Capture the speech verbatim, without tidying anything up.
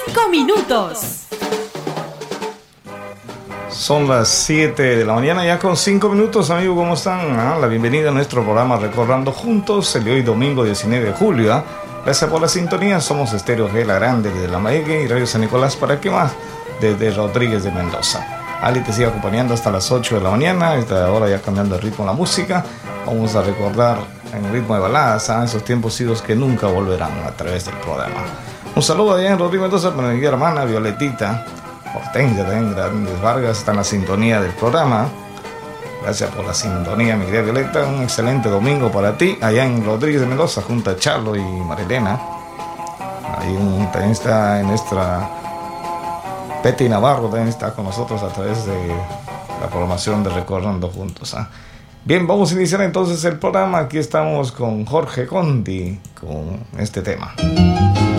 cinco minutos. Son las siete de la mañana, ya con cinco minutos, amigos, ¿cómo están? Ah, la bienvenida a nuestro programa Recordando Juntos, el de hoy domingo diecinueve de julio. ¿ah? Gracias por la sintonía, somos Estéreo G, la grande desde La Maeque y Radio San Nicolás, ¿para qué más? Desde Rodríguez de Mendoza. Ali te sigue acompañando hasta las ocho de la mañana, esta hora ya cambiando el ritmo de la música. Vamos a recordar en ritmo de baladas a esos tiempos idos que nunca volverán a través del programa. Un saludo allá en Rodríguez Mendoza para mi hermana Violetita, Hortensia también, Grandes Vargas, está en la sintonía del programa. Gracias por la sintonía, mi querida Violeta. Un excelente domingo para ti, allá en Rodríguez de Mendoza, junto a Charlo y Marilena. Ahí un, también está en nuestra Peti Navarro, también está con nosotros a través de la programación de Recordando Juntos. ¿eh? Bien, vamos a iniciar entonces el programa. Aquí estamos con Jorge Conti con este tema.